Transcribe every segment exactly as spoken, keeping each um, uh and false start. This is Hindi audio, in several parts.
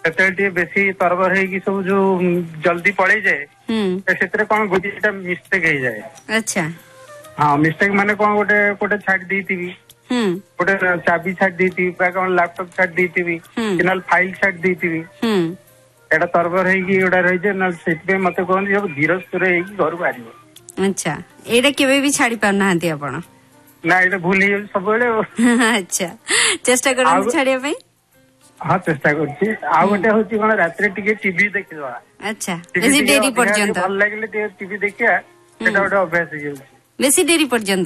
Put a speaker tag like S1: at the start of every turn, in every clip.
S1: से बेसी तरबर है सब जो जल्दी पड़े जाए से कौन गोटे मिस्टेक हो जाए।
S2: अच्छा
S1: हाँ मिस्टेक माने कौन गोटे गोटे छाड़ दी गोटे चाबी छाड़ दी कौन लैपटॉप छाड़ दी कि फाइल छाड़ दी एटा तरबर है रही जाए मत कहते धीर स्थिर घर को आर।
S2: अच्छा एटा केबे भी छाड़ी पार ना आपण
S1: ना एटा भूल ही सब बेले।
S2: अच्छा चेष्टा करू छाड़िया पे।
S1: हाँ चेष्टा करछि आ गोटे होछि कोन रात्रि टिके टीवी देखिबा।
S2: अच्छा बेसी देरी पर्यंत
S1: भल लागले टीवी देखिया एटा गोटे अभ्यास हो जाउछि
S2: बेसी देरी पर्यंत।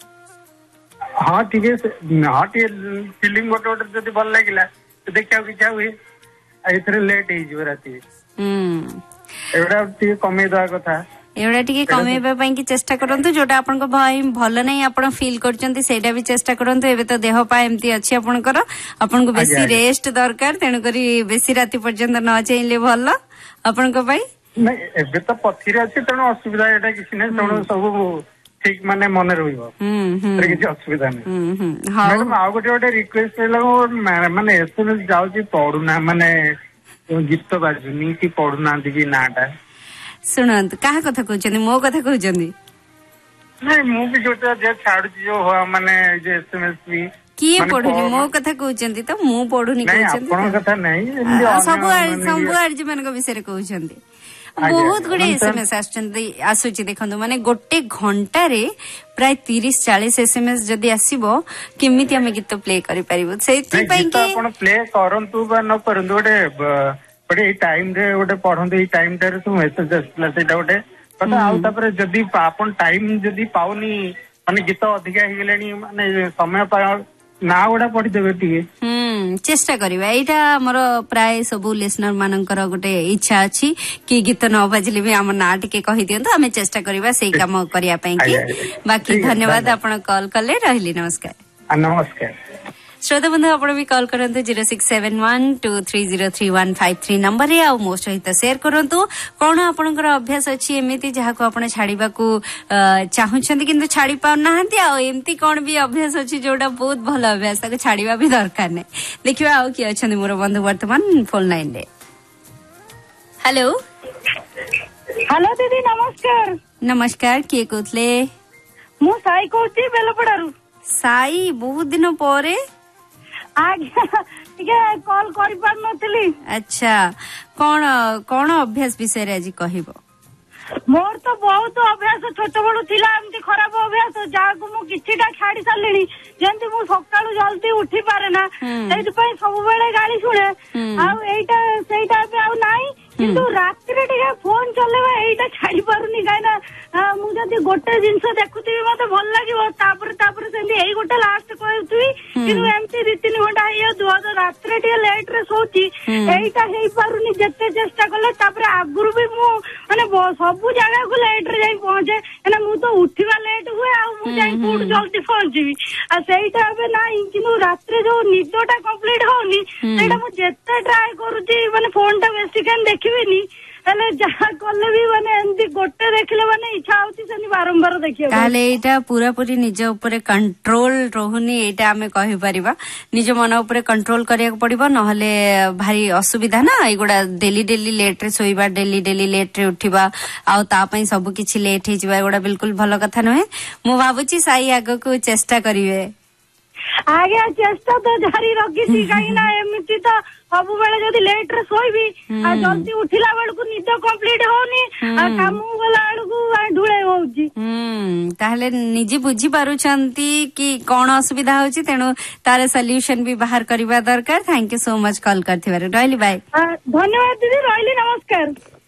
S1: हाँ टीवी हाँ टी फिल्म गोटे गोटे जदि भल लागिला तो देखिया कि हुए एथरे लेट हे जिवो राति।
S2: हम्म
S1: एवडा टिके कमे दवा कथा
S2: एवडा टिके कमेबा पई कि चेष्टा करंतु जोटा आपनको भाई भल नै आपण फील करचंती सेटा भी चेष्टा करंतु। एबे तो देह पा एम्ति अछि आपनकर आपनको बेसी रेस्ट दरकार तेनु करी बेसी राति पर्यंत न चाहिए भल आपनको पई
S1: नै एबे तो पथिरे अछि तेनु असुविधा एटा किछि नै तेनु सब ठीक माने मन रहिबो। हम्म हम्म किछि असुविधा नै। हम्म हम्म हां मैडम आ गोटे गोटे रिक्वेस्ट लागो माने एसएमएस जाउची पढुना माने गीत बाजुनी कि पढुना दिबी नाटा
S2: सुनंत कहा कथा कहउछनी मो कथा कहउछनी
S1: नहीं मु भी जोटा जे छाडुची जो हो माने जे एसएमएस भी
S2: किए पढुनी मो कथा कहउछंती तो मु पढुनी कहउछंती
S1: नहीं आपण कथा नहीं
S2: सब सब आरजी मन को विषय कहउछंती बहुत गुडे एसएमएस आछंती आसुची देखंतु माने गोटे घंटा रे प्राय तीस चालीस एसएमएस जदी आसीबो केमिति हम गीत प्ले करि परिबो सेति पई कि
S1: आपण प्ले करंतु बा न करंतु गोटे गोटे टाइम रे गोटे पढ़ते टाइम टे सब मेसेज आसला सेटा गोटे कथा आउ तापर जदी आपन टाइम जदी पाउनी माने गीत अधिका हे गेलेनी माने समय पा ना गोटा पढ़ी देबे टिके।
S2: हम्म चेष्टा करिबा एटा हमर प्राय सबु लिसनर मानकर गोटे इच्छा अछि कि गीत न बाजले भी हम ना टिके कहि दियंतो हमें चेष्टा करिबा सेही काम करिया पई कि बाकी धन्यवाद आपण कॉल करले रहली नमस्कार।
S1: नमस्कार
S2: श्रोता बंधु आपण भी कॉल करंतु zero six seven one two three zero three one five three number रे आ मो सहित शेयर करंतु कोन आपनकर अभ्यास अछि एमिति जहा को आपण छाड़ीबा को चाहुछंती किंतु छाड़ी पाउ नाहंती आ एमिति कोन भी अभ्यास अछि जोडा बहुत भल अभ्यास ताके छाड़ीबा भी दरकार नै। देखिबा आ कि अछंती मोर बंधु वर्तमान फोन लाइन रे। हेलो
S3: हेलो दीदी नमस्कार।
S2: नमस्कार के कोथले
S3: मु साई कोथि बेलपड़ारू।
S2: साई बहुत दिन परे
S3: आज्ञा टिके कॉल करि पार नथली।
S2: अच्छा कोन कोन अभ्यास विषय रे आज कहिबो?
S3: मोर तो बहुत अभ्यास छोट बड़ थिला एमती खराब अभ्यास जाको मु किछिटा छाड़ी सारलिनी जेंति मु सकाळु जल्दी उठी पारे ना सेति पई सब बेले गाली सुने आ एटा सेटा पे आ नाही किंतु रात्रि रे टिके फोन चलेबा एटा छाड़ी पारुनी काइना मु जदी गोटे जिंस देखुतीबी मते भल लागिवो तापर तापर सेंती एई गोटे लास्ट कहउतुई किनु एमती दो तीन घंटा हेय दुआ तो रात्रि टिके लेट रे सोची एटा हेई पारुनी जत्ते चेष्टा करले तापर आगुरु भी मु माने सब जगह को लेट रे जाई पहुंचे एना मु तो उठिबा लेट हुए आ मु जाई कोड जल्दी पहुंचीबी आ सेईटा अबे नाही किनु रात्रि जो निदोटा कंप्लीट होनी सेटा मु जत्ते ट्राई करूची माने फोन टा बेसी केन देखिबिनी हेले जहा कले भी माने एंती गोटे देखले माने इच्छा होती सनी बारंबार देखियो
S2: ताले एटा पूरा पूरी निज ऊपर कंट्रोल रहउनी एटा हमें कहि परिबा निज मन ऊपर कंट्रोल करिया पड़िबो नहले भारी असुविधा ना एगुडा डेली डेली लेट रे सोइबा डेली डेली लेट रे उठिबा आ ता पई सब किछि लेट हे जिबा एगुडा बिल्कुल भलो कथा नहे। मु भाबुची साई आगो को चेष्टा करिवे
S3: आगे चेष्टा तो जारी रखी कहीं ना एमती तो सब बेले जदी लेट रे सोइबी आ जल्दी उठिला बेल को निद कंप्लीट होनी आ काम गला बेल को ढुळे होउची।
S2: हम्म ताहले निजे बुझी पारुछंती कि कोन असुविधा होची तेनु तारे सॉल्यूशन भी बाहर करबा दरकार। Thank you so much call करथिबार रहली बाय।
S3: धन्यवाद दीदी रहली नमस्कार।